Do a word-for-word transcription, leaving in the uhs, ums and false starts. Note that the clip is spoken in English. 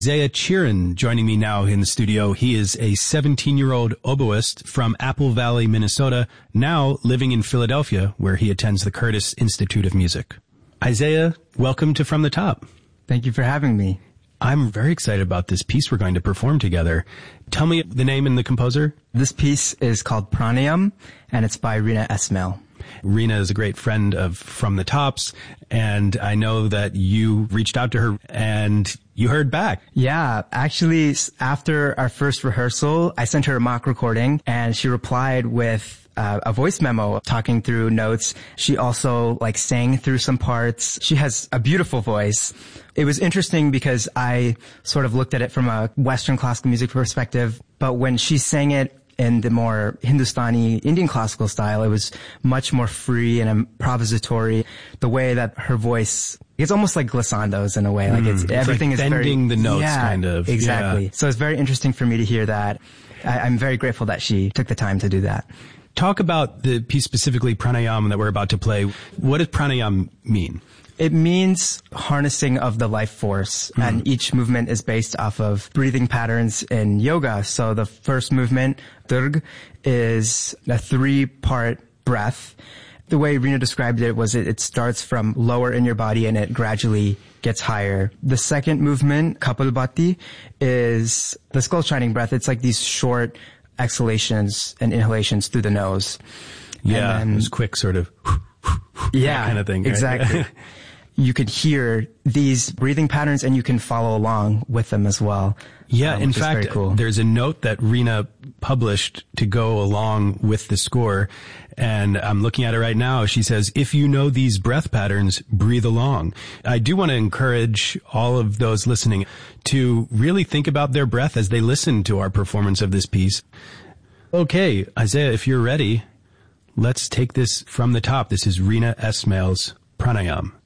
Isaiah Chirin joining me now in the studio. He is a seventeen-year-old oboist from Apple Valley, Minnesota, now living in Philadelphia, where he attends the Curtis Institute of Music. Isaiah, welcome to From the Top. Thank you for having me. I'm very excited about this piece we're going to perform together. Tell me the name and the composer. This piece is called Pranayam, and it's by Rina Esmail. Rina is a great friend of From the Tops, and I know that you reached out to her and you heard back. Yeah, actually, after our first rehearsal, I sent her a mock recording, and she replied with uh, a voice memo talking through notes. She also like sang through some parts. She has a beautiful voice. It was interesting because I sort of looked at it from a Western classical music perspective, but when she sang it in the more Hindustani Indian classical style, it was much more free and improvisatory. The way that her voice, it's almost like glissandos in a way. Like it's, mm, it's everything like is bending very, the notes, yeah, kind of. Exactly. Yeah. So it's very interesting for me to hear that. I, I'm very grateful that she took the time to do that. Talk about the piece specifically, Pranayam, that we're about to play. What does Pranayam mean? It means harnessing of the life force, mm. and each movement is based off of breathing patterns in yoga. So the first movement, Durg, is a three-part breath. The way Rina described it was it, it starts from lower in your body and it gradually gets higher. The second movement, Kapalbhati, is the skull shining breath. It's like these short exhalations and inhalations through the nose. Yeah, and then, it was quick sort of yeah, kind of thing. Exactly. Right? You could hear these breathing patterns and you can follow along with them as well. Yeah, um, in fact, cool. There's a note that Rina published to go along with the score, and I'm looking at it right now. She says, if you know these breath patterns, breathe along. I do want to encourage all of those listening to really think about their breath as they listen to our performance of this piece. Okay, Isaiah, if you're ready, let's take this from the top. This is Rina Esmail's Pranayam.